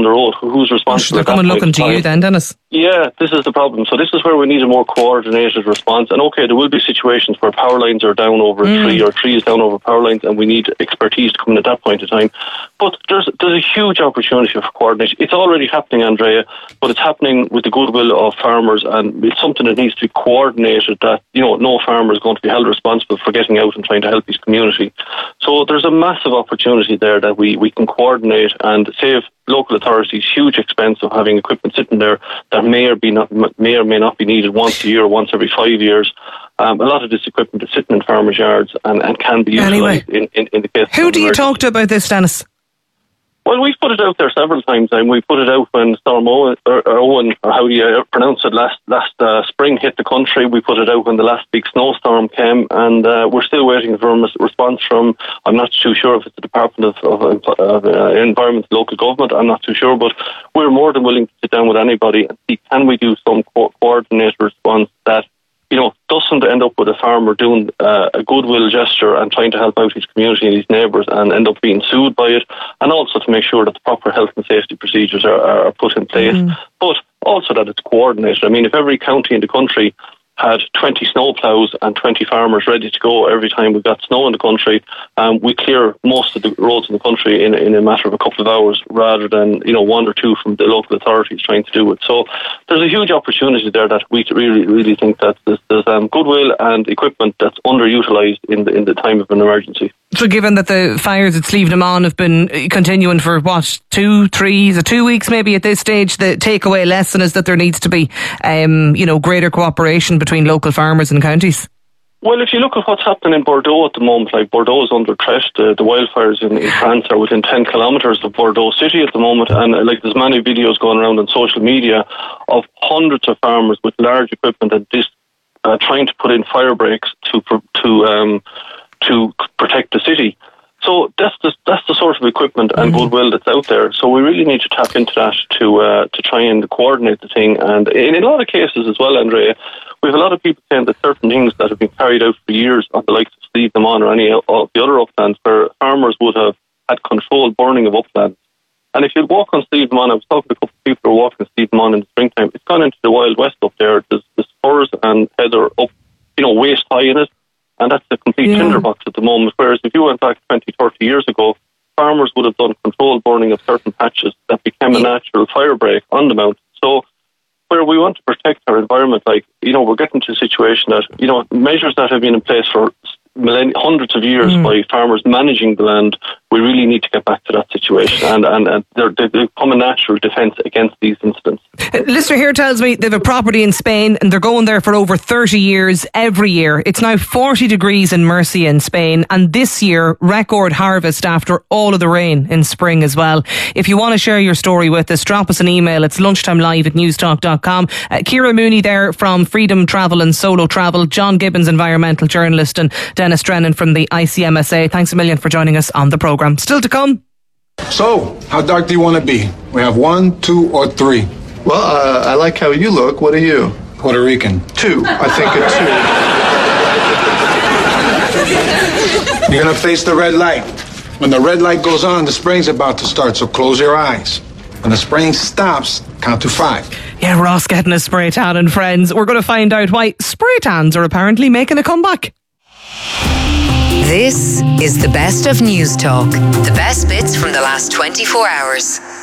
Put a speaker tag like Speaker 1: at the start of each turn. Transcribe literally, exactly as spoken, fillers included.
Speaker 1: the road. Who's responsible?
Speaker 2: They're coming looking to you then, Dennis.
Speaker 1: Yeah, this is the problem. So this is where we need a more coordinated response. And okay, there will be situations where power lines are down over a mm. tree, or trees down over power lines, and we need expertise to come in at that point in time. But there's there's a huge opportunity for coordination. It's already happening, Andrea, but it's happening with the goodwill of farmers, and it's something that needs to be coordinated, that, you know, no farmer is going to be held responsible for getting out and trying to help his community. So there's a massive opportunity there that we, we can coordinate and save local authorities huge expense of having equipment sitting there that may or, be not, may, or may not be needed once a year or once every five years. Um, a lot of this equipment is sitting in farmers' yards and, and can be utilised
Speaker 2: anyway,
Speaker 1: in, in, in the case.
Speaker 2: Who do you talk to about this, Dennis?
Speaker 1: Well, we've put it out there several times, and we put it out when Storm Owen, or, or Owen, or how do you pronounce it, last last uh, spring hit the country. We put it out when the last big snowstorm came, and uh, we're still waiting for a response from, I'm not too sure if it's the Department of, of, of uh, Environment, local government, I'm not too sure, but we're more than willing to sit down with anybody and see, can we do some co- coordinated response that, you know, doesn't end up with a farmer doing uh, a goodwill gesture and trying to help out his community and his neighbours and end up being sued by it, and also to make sure that the proper health and safety procedures are, are put in place, mm. but also that it's coordinated. I mean, if every county in the country had twenty snowplows and twenty farmers ready to go every time we got snow in the country, um, we clear most of the roads in the country in, in a matter of a couple of hours, rather than, you know, one or two from the local authorities trying to do it. So there's a huge opportunity there that we really, really think that there's, there's um, goodwill and equipment that's underutilised in the in the time of an emergency.
Speaker 2: So given that the fires at Slieve na Mon have been continuing for, what, two, three, so two weeks maybe at this stage, the takeaway lesson is that there needs to be, um, you know, greater cooperation between local farmers and counties?
Speaker 1: Well, if you look at what's happening in Bordeaux at the moment, like Bordeaux is under threat. The, the wildfires in, in France are within ten kilometres of Bordeaux city at the moment, and uh, like there's many videos going around on social media of hundreds of farmers with large equipment and this, uh, trying to put in fire breaks to to um, to protect the city. So that's the, that's the sort of equipment and mm-hmm. goodwill that's out there. So we really need to tap into that to uh, to try and coordinate the thing. And in, in a lot of cases as well, Andrea, we have a lot of people saying that certain things that have been carried out for years on the likes of Slieve na Mon or any of the other uplands where farmers would have had controlled burning of uplands. And if you walk on Slieve na Mon, I was talking to a couple of people who are walking Slieve na Mon in the springtime, it's gone into the Wild West up there. There's, there's firs and heather up, you know, waist high in it. And that's a complete yeah. tinderbox at the moment. Whereas if you went back twenty, thirty years ago, farmers would have done controlled burning of certain patches that became a natural fire break on the mountain. So where we want to protect our environment, like, you know, we're getting to a situation that, you know, measures that have been in place for millenn- hundreds of years mm. by farmers managing the land, we really need to get back to that situation, and, and, and they're, they become a natural defence against these incidents.
Speaker 2: Uh, listener here tells me they have a property in Spain and they're going there for over thirty years every year. It's now forty degrees in Murcia in Spain, and this year record harvest after all of the rain in spring as well. If you want to share your story with us, drop us an email. It's lunchtimelive at newstalk dot com. Uh, Ciara Mooney there from Freedom Travel and Solo Travel, John Gibbons, environmental journalist, and Dennis Drennan from the I C M S A. Thanks a million for joining us on the programme. Still to come.
Speaker 3: So, how dark do you want to be? We have one, two, or three?
Speaker 4: Well, uh, I like how you look. What are you?
Speaker 3: Puerto Rican.
Speaker 4: Two. I
Speaker 3: think a two. You're going to face the red light. When the red light goes on, the spraying's about to start, so close your eyes. When the spraying stops, count to five.
Speaker 2: Yeah, Ross getting a spray tan and friends. We're going to find out why spray tans are apparently making a comeback.
Speaker 5: This is the best of News Talk. The best bits from the last twenty-four hours.